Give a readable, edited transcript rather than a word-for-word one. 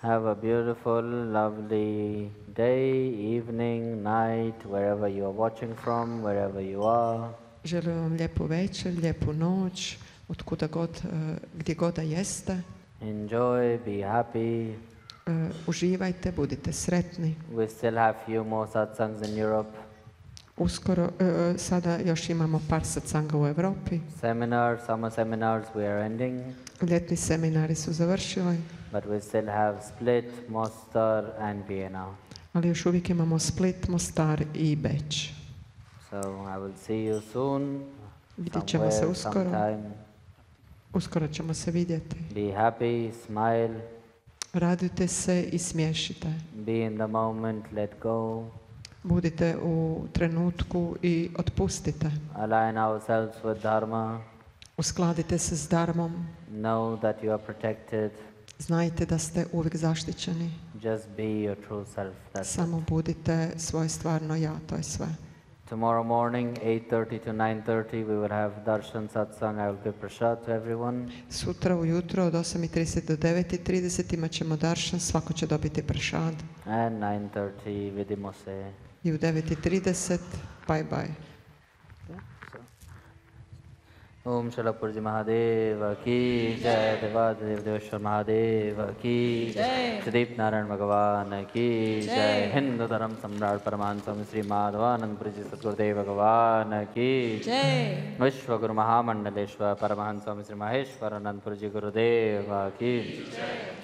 Have a beautiful, lovely day, evening, night, wherever you are watching from, wherever you are. Želim vam lijepu večer, lijepu noć, otkuda god, gdje god da jeste. Enjoy, be happy. Uživajte, budite sretni. We still have few more satsangs in Europe. Uskoro, sada još imamo par satsanga u Europi. Summer seminars we are ending. Ljetni seminari su završili. But we still have Split, Mostar and Vienna. Ali još uvijek imamo Split, Mostar i Beč. So I will see you soon. Vidjet ćemo se uskoro. Sometime. Uskoro ćemo se vidjeti. Be happy, smile. Radujte se i smiješite. Be in the moment, let go. Budite u trenutku i otpustite. Align ourselves with Dharma. Uskladite se s dharmom. Know that you are protected. Znajte da ste uvijek zaštićeni. Just be your true self. That's Samo budite svoje stvarno ja, to je sve. Tomorrow morning, 8:30 to 9:30, we will have darshan satsang. I will give prasad to everyone. Sutra ujutro od 8:30 do 9:30 imat ćemo darshan, svako će dobiti prasad. And 9:30 vidimose. I u 9:30 bye bye. Om Shalapurji Mahadeva ki jai, Devadev Deveshwar Mahadeva ki jai, Sudeep Narayan Bhagavan ki jai, Hindu Dharam Samrat Paramahansa Swami Sri Madhavanandpurji Sadgurudev Bhagavan ki jai, Vishwaguru Mahamandaleshwar Paramahansa Swami Sri Maheshwaranandpurji Gurudeva ki jai.